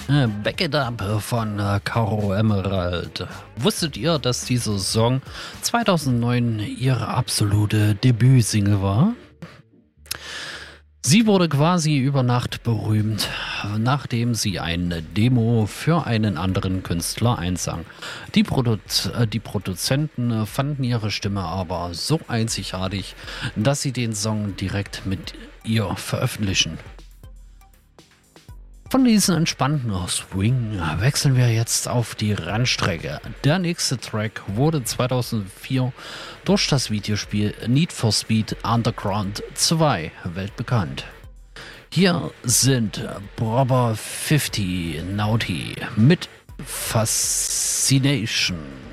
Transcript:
Back It Up von Caro Emerald. Wusstet ihr, dass dieser Song 2009 ihre absolute Debütsingle war? Sie wurde quasi über Nacht berühmt, nachdem sie eine Demo für einen anderen Künstler einsang. Die Produzenten fanden ihre Stimme aber so einzigartig, dass sie den Song direkt mit ihr veröffentlichen. Von diesem entspannten Swing wechseln wir jetzt auf die Rennstrecke. Der nächste Track wurde 2004 durch das Videospiel Need for Speed Underground 2 weltbekannt. Hier sind Brother 50 Naughty mit Fascination.